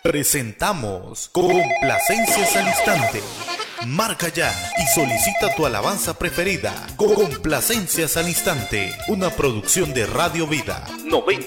Presentamos Complacencias al Instante. Marca ya y solicita tu alabanza preferida. Complacencias al Instante, una producción de Radio Vida 90.